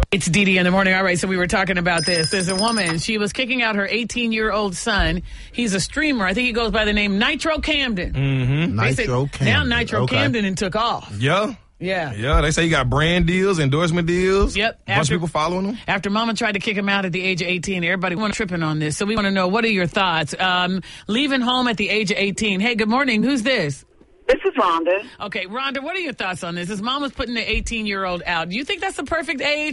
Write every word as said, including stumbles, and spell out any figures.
It's Dee Dee in the morning. All right, so we were talking about this. There's a woman. She was kicking out her eighteen-year-old son. He's a streamer. I think he goes by the name Nitro Camden. Mm-hmm. Nitro said, Camden. Now Nitro Okay. Camden and took off. Yeah. Yeah. Yeah, they say you got brand deals, endorsement deals. Yep. A bunch After- of people following him. After Mama tried to kick him out at the age of eighteen, everybody went tripping on this. So we want to know, what are your thoughts? Um, leaving home at the age of eighteen. Hey, good morning. Who's this? This is Rhonda. Okay, Rhonda, what are your thoughts on this? His mom was putting the eighteen-year-old out. Do you think that's the perfect age?